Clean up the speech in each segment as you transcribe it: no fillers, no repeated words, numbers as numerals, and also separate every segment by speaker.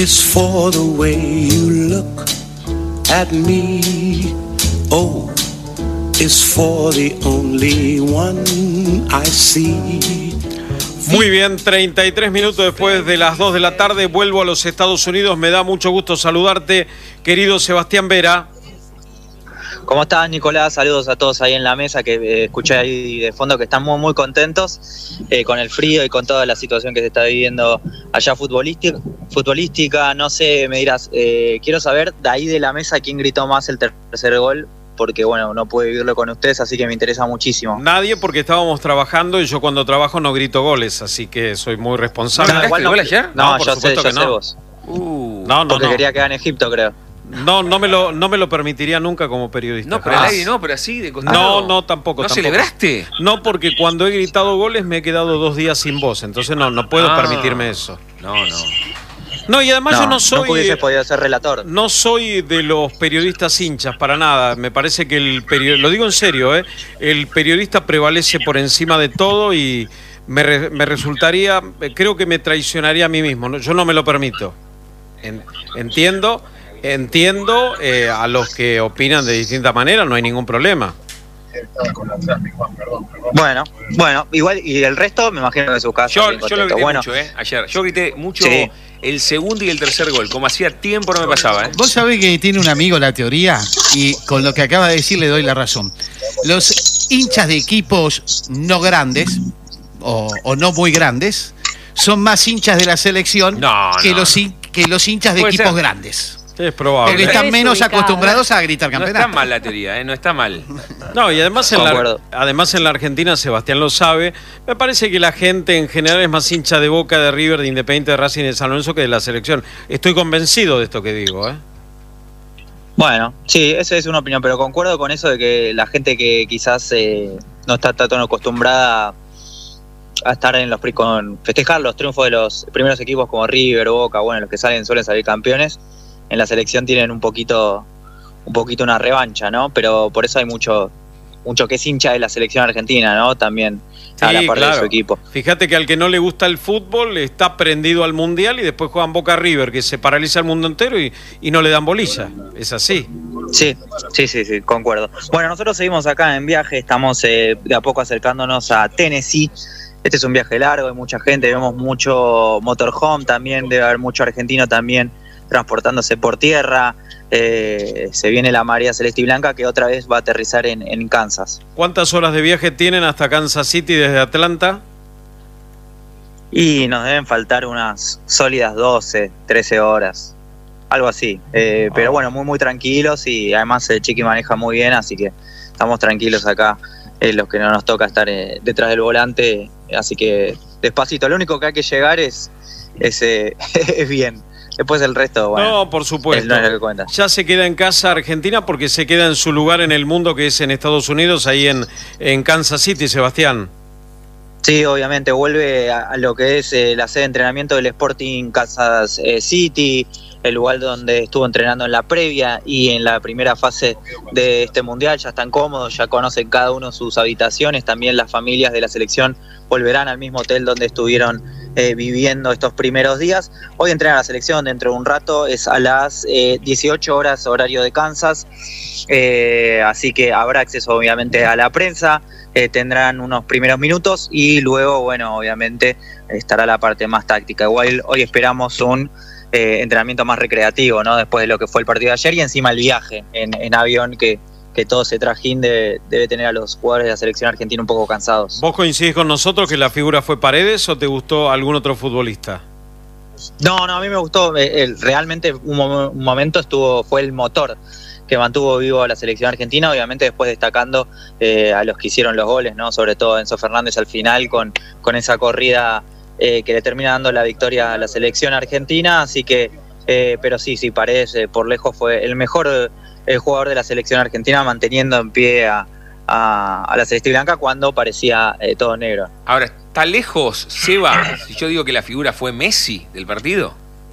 Speaker 1: is for the way you look at me. O is for the only one I see.
Speaker 2: Muy bien, 33 minutos después de las 2 de la tarde, vuelvo a los Estados Unidos. Me da mucho gusto saludarte, querido Sebastián Vera.
Speaker 3: ¿Cómo estás, Nicolás? Saludos a todos ahí en la mesa que escuché ahí de fondo que están muy, muy contentos con el frío y con toda la situación que se está viviendo allá futbolística. No sé, me dirás, quiero saber de ahí de la mesa quién gritó más el tercer gol, porque bueno, no pude vivirlo con ustedes, así que me interesa muchísimo.
Speaker 2: Nadie, porque estábamos trabajando y yo cuando trabajo no grito goles, así que soy muy responsable.
Speaker 3: ¿No gritaste
Speaker 4: gol ayer?
Speaker 3: No,
Speaker 2: por
Speaker 3: yo
Speaker 2: supuesto
Speaker 3: sé
Speaker 2: que no.
Speaker 3: vos.
Speaker 2: No,
Speaker 3: Porque quería quedar en Egipto, creo.
Speaker 2: No me lo permitiría nunca como periodista.
Speaker 4: No, pero al aire no, pero así de costado.
Speaker 2: No, tampoco.
Speaker 4: ¿No
Speaker 2: tampoco.
Speaker 4: celebraste?
Speaker 2: No, porque cuando he gritado goles me he quedado 2 días sin voz, entonces no puedo permitirme eso. No, y además yo no soy...
Speaker 3: No hubiese podido ser relator.
Speaker 2: No soy de los periodistas hinchas, para nada. Me parece que lo digo en serio, el periodista prevalece por encima de todo y me resultaría, creo que me traicionaría a mí mismo. Yo no me lo permito. Entiendo a los que opinan de distinta manera, no hay ningún problema.
Speaker 3: Bueno, igual, y el resto me imagino que en su casa.
Speaker 4: Yo lo grité
Speaker 3: bueno,
Speaker 4: mucho, ayer. Yo grité mucho
Speaker 3: sí.
Speaker 4: El segundo y el tercer gol, como hacía tiempo no me pasaba.
Speaker 5: Vos sabés que tiene un amigo la teoría, y con lo que acaba de decir le doy la razón. Los hinchas de equipos no grandes, o no muy grandes, son más hinchas de la selección que los hinchas de equipos grandes.
Speaker 2: Es probable.
Speaker 5: Porque están menos acostumbrados a gritar
Speaker 4: No
Speaker 5: campeonato.
Speaker 4: está mal la teoría, no está mal.
Speaker 2: No, y además en la Argentina, Sebastián lo sabe, me parece que la gente en general es más hincha de Boca, de River, de Independiente, de Racing, de San Lorenzo que de la selección. Estoy convencido de esto que digo,
Speaker 3: Bueno, sí, esa es una opinión, pero concuerdo con eso de que la gente que quizás no está tan acostumbrada a estar con festejar los triunfos de los primeros equipos como River, Boca, bueno, los que suelen salir campeones, en la selección tienen un poquito una revancha, ¿no? Pero por eso hay mucho que es hincha de la selección argentina, ¿no? También a la par de su equipo.
Speaker 2: Fíjate que al que no le gusta el fútbol está prendido al Mundial y después juegan Boca River, que se paraliza el mundo entero y no le dan bolilla. Es así.
Speaker 3: Sí, concuerdo. Bueno, nosotros seguimos acá en viaje, estamos de a poco acercándonos a Tennessee. Este es un viaje largo, hay mucha gente, vemos mucho motorhome también, debe haber mucho argentino también transportándose por tierra. Se viene la marea celeste y blanca que otra vez va a aterrizar en Kansas.
Speaker 2: ¿Cuántas horas de viaje tienen hasta Kansas City desde Atlanta?
Speaker 3: Y nos deben faltar unas sólidas 12, 13 horas, algo así. Pero bueno, muy muy tranquilos, y además el Chiqui maneja muy bien, así que estamos tranquilos acá, los que no nos toca estar detrás del volante, así que despacito. Lo único que hay que llegar es bien. Después el resto, bueno.
Speaker 2: No, por supuesto.
Speaker 3: No es lo que cuenta.
Speaker 2: Ya se queda en casa Argentina porque se queda en su lugar en el mundo, que es en Estados Unidos, ahí en Kansas City, Sebastián.
Speaker 3: Sí, obviamente vuelve a lo que es la sede de entrenamiento del Sporting Kansas City, el lugar donde estuvo entrenando en la previa y en la primera fase de este mundial. Ya están cómodos, ya conocen cada uno sus habitaciones. También las familias de la selección volverán al mismo hotel donde estuvieron viviendo estos primeros días. Hoy entrena la selección, dentro de un rato, es a las 18 horas horario de Kansas, así que habrá acceso obviamente a la prensa, tendrán unos primeros minutos y luego, bueno, obviamente estará la parte más táctica. Igual hoy esperamos un entrenamiento más recreativo, ¿no? Después de lo que fue el partido de ayer, y encima el viaje en avión que todo ese trajín debe tener a los jugadores de la selección argentina un poco cansados.
Speaker 2: ¿Vos coincidís con nosotros que la figura fue Paredes o te gustó algún otro futbolista?
Speaker 3: No, a mí me gustó, realmente un momento fue el motor que mantuvo vivo a la selección argentina, obviamente después destacando a los que hicieron los goles, ¿no? Sobre todo Enzo Fernández al final con esa corrida que le termina dando la victoria a la selección argentina, así que, pero sí, Paredes por lejos fue el mejor jugador de la selección argentina, manteniendo en pie a la celeste y blanca cuando parecía todo negro.
Speaker 4: Ahora, ¿está lejos, Seba, si yo digo que la figura fue Messi del partido?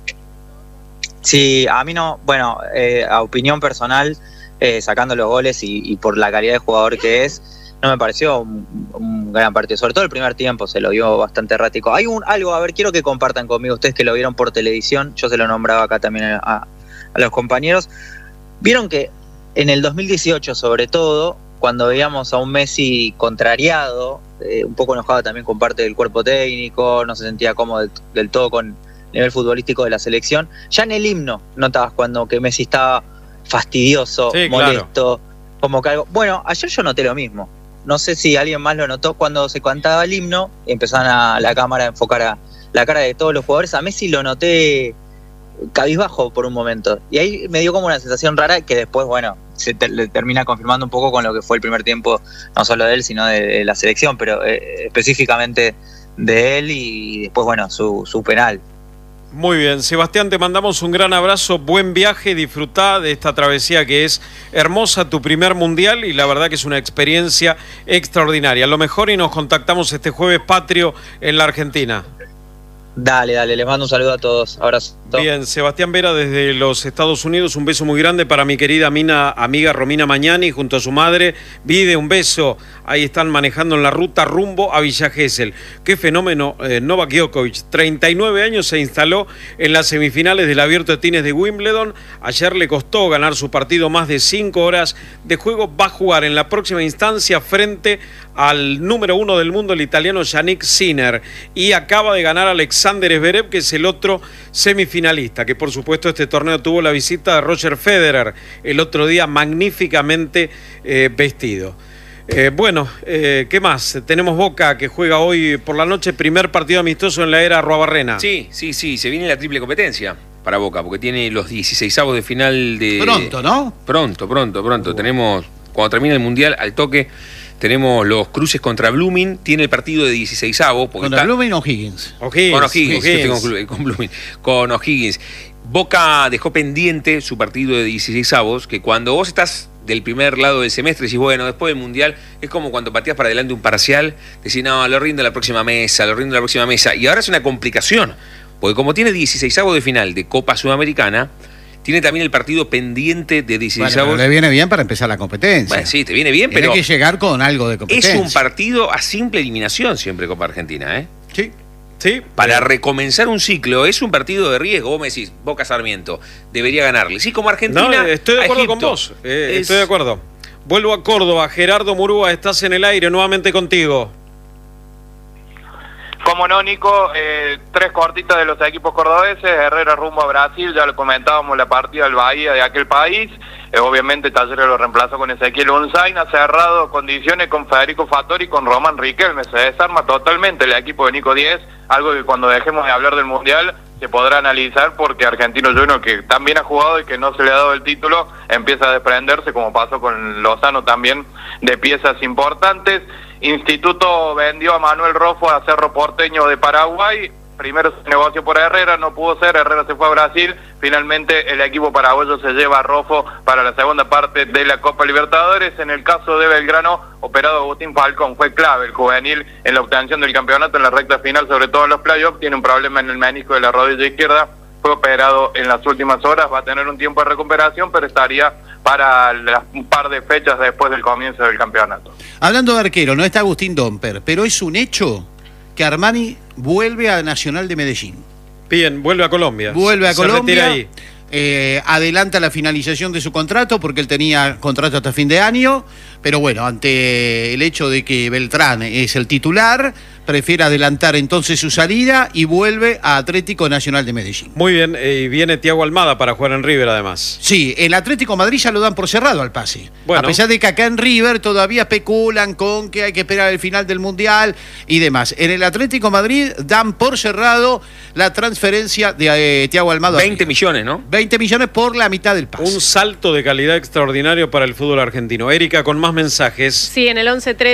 Speaker 3: Sí, a mí no, bueno, a opinión personal, sacando los goles y por la calidad de jugador que es, no me pareció un gran partido. Sobre todo el primer tiempo se lo vio bastante errático. Hay algo, a ver, quiero que compartan conmigo ustedes que lo vieron por televisión. Yo se lo nombraba acá también a los compañeros. Vieron que en el 2018, sobre todo, cuando veíamos a un Messi contrariado, un poco enojado también con parte del cuerpo técnico, no se sentía cómodo del todo con el nivel futbolístico de la selección, ya en el himno notabas cuando que Messi estaba fastidioso,
Speaker 2: sí,
Speaker 3: molesto, claro. Como que algo... Bueno, ayer yo noté lo mismo. No sé si alguien más lo notó cuando se cantaba el himno y empezaban la cámara a enfocar a la cara de todos los jugadores. A Messi lo noté cabizbajo por un momento. Y ahí me dio como una sensación rara que después, bueno, le termina confirmando un poco con lo que fue el primer tiempo, no solo de él, sino de la selección, pero específicamente de él y después, bueno, su penal.
Speaker 2: Muy bien, Sebastián, te mandamos un gran abrazo, buen viaje, disfrutá de esta travesía que es hermosa, tu primer mundial, y la verdad que es una experiencia extraordinaria. Lo mejor, y nos contactamos este jueves patrio en la Argentina.
Speaker 3: Dale, les mando un saludo a todos. Abrazo.
Speaker 2: Bien, Sebastián Vera desde los Estados Unidos, un beso muy grande para mi querida amiga Romina Mañani junto a su madre. Vide, un beso. Ahí están manejando en la ruta rumbo a Villa Gesell. Qué fenómeno, Novak Djokovic, 39 años, se instaló en las semifinales del Abierto de Tenis de Wimbledon. Ayer le costó ganar su partido, más de 5 horas de juego. Va a jugar en la próxima instancia frente al número 1 del mundo, el italiano Yannick Sinner. Y acaba de ganar Alexander Zverev, que es el otro semifinalista, que por supuesto este torneo tuvo la visita de Roger Federer el otro día, magníficamente vestido. Bueno, ¿qué más? Tenemos Boca que juega hoy por la noche, primer partido amistoso en la era Arruabarrena.
Speaker 4: Sí, se viene la triple competencia para Boca, porque tiene los 16avos de final de...
Speaker 5: Pronto, ¿no?
Speaker 4: Pronto. Tenemos, cuando termine el Mundial, al toque, tenemos los cruces contra Blooming, tiene el partido de 16avos.
Speaker 5: ¿Contra Blooming o O'Higgins?
Speaker 4: Con O'Higgins, con Blooming, con O'Higgins. Boca dejó pendiente su partido de 16avos, que cuando vos estás del primer lado del semestre decís, bueno, después del Mundial, es como cuando pateás para adelante un parcial, decís, no, lo rindo a la próxima mesa, y ahora es una complicación, porque como tiene 16avos de final de Copa Sudamericana, tiene también el partido pendiente de 16avos.
Speaker 5: Bueno, le viene bien para empezar la competencia.
Speaker 4: Bueno, sí, te viene bien, pero
Speaker 5: hay que llegar con algo de competencia.
Speaker 4: Es un partido a simple eliminación siempre Copa Argentina, ¿eh?
Speaker 2: Sí,
Speaker 4: para recomenzar un ciclo, es un partido de riesgo. Vos me decís, Boca Sarmiento, debería ganarle. Sí, como Argentina.
Speaker 2: No, estoy de acuerdo
Speaker 4: Egipto.
Speaker 2: con vos. Estoy de acuerdo. Vuelvo a Córdoba. Gerardo Murúa, estás en el aire nuevamente contigo.
Speaker 6: Como no, Nico, 3 cortitas de los equipos cordobeses. Herrera rumbo a Brasil, ya lo comentábamos, la partida del Bahía de aquel país. Obviamente Talleres lo reemplazó con Ezequiel Unzain, ha cerrado condiciones con Federico Fattori y con Román Riquelme. Se desarma totalmente el equipo de Nico 10, algo que cuando dejemos de hablar del Mundial se podrá analizar, porque Argentino Junior, que también ha jugado y que no se le ha dado el título, empieza a desprenderse, como pasó con Lozano también, de piezas importantes. Instituto vendió a Manuel Rofo a Cerro Porteño de Paraguay. Primero se negoció por Herrera, no pudo ser, Herrera se fue a Brasil. Finalmente el equipo paraguayo se lleva a Rofo para la segunda parte de la Copa Libertadores. En el caso de Belgrano, operado Agustín Falcón, fue clave el juvenil en la obtención del campeonato en la recta final, sobre todo en los playoffs. Tiene un problema en el menisco de la rodilla izquierda, fue operado en las últimas horas, va a tener un tiempo de recuperación, pero estaría para un par de fechas después del comienzo del campeonato.
Speaker 5: Hablando de arquero, no está Agustín Domper, pero es un hecho que Armani vuelve a Nacional de Medellín.
Speaker 2: Bien, vuelve a Colombia.
Speaker 5: Vuelve a Colombia.
Speaker 2: Retira ahí.
Speaker 5: Adelanta la finalización de su contrato, porque él tenía contrato hasta fin de año, pero bueno, ante el hecho de que Beltrán es el titular, prefiere adelantar entonces su salida y vuelve a Atlético Nacional de Medellín.
Speaker 2: Muy bien, y viene Thiago Almada para jugar en River además.
Speaker 5: Sí, el Atlético Madrid ya lo dan por cerrado al pase.
Speaker 2: Bueno.
Speaker 5: A pesar de que acá en River todavía especulan con que hay que esperar el final del Mundial y demás. En el Atlético Madrid dan por cerrado la transferencia de Thiago Almada.
Speaker 4: 20 millones, ¿no?
Speaker 5: 20 millones por la mitad del pase.
Speaker 2: Un salto de calidad extraordinario para el fútbol argentino. Erika, con más mensajes.
Speaker 7: Sí, en el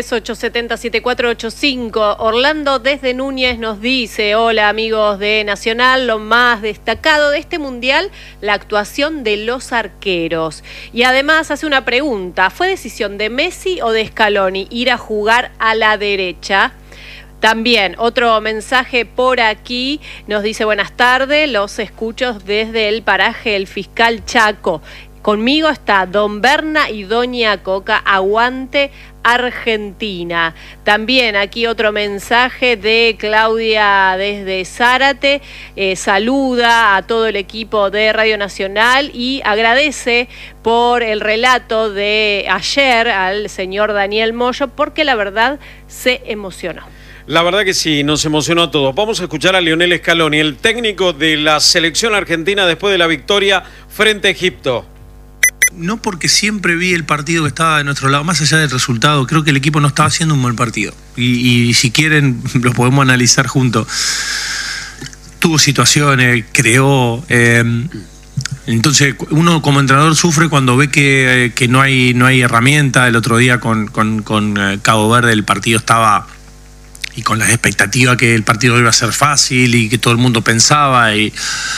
Speaker 7: 11-3-870-7485. Orlando desde Núñez nos dice: hola amigos de Nacional, lo más destacado de este Mundial, la actuación de los arqueros. Y además hace una pregunta: ¿fue decisión de Messi o de Scaloni ir a jugar a la derecha? También otro mensaje por aquí nos dice: buenas tardes, los escucho desde el paraje El Fiscal Chaco. Conmigo está Don Berna y Doña Coca. Aguante Argentina. También aquí otro mensaje de Claudia desde Zárate. Saluda a todo el equipo de Radio Nacional y agradece por el relato de ayer al señor Daniel Moyo, porque la verdad se emocionó.
Speaker 2: La verdad que sí, nos emocionó a todos. Vamos a escuchar a Lionel Scaloni, el técnico de la selección argentina después de la victoria frente a Egipto.
Speaker 8: No, porque siempre vi el partido que estaba de nuestro lado, más allá del resultado, creo que el equipo no estaba haciendo un buen partido. Y si quieren, lo podemos analizar juntos. Tuvo situaciones, creó... entonces uno como entrenador sufre cuando ve que no hay herramienta. El otro día con Cabo Verde el partido estaba... y con las expectativas que el partido iba a ser fácil y que todo el mundo pensaba y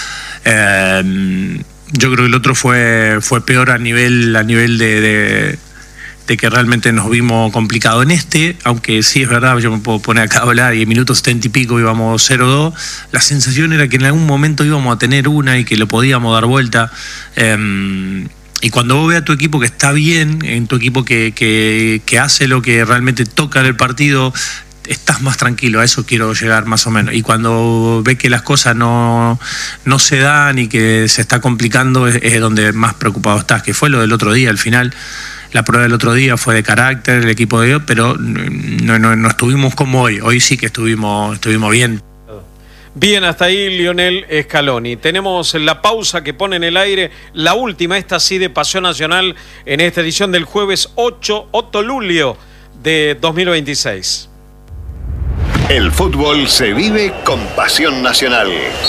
Speaker 8: yo creo que el otro fue peor a nivel de que realmente nos vimos complicado en este, aunque sí es verdad, yo me puedo poner acá a hablar y en minutos 70 y pico íbamos 0-2, la sensación era que en algún momento íbamos a tener una y que lo podíamos dar vuelta. Y cuando vos veas a tu equipo que está bien, en tu equipo que hace lo que realmente toca en el partido, estás más tranquilo. A eso quiero llegar más o menos. Y cuando ves que las cosas no se dan y que se está complicando, es donde más preocupado estás, que fue lo del otro día. Al final, la prueba del otro día fue de carácter, el equipo de Dios, pero no estuvimos como hoy. Hoy sí que estuvimos bien.
Speaker 2: Bien, hasta ahí Lionel Scaloni. Tenemos la pausa que pone en el aire, la última, esta sí, de Pasión Nacional, en esta edición del jueves 8 julio de 2026.
Speaker 9: El fútbol se vive con Pasión Nacional.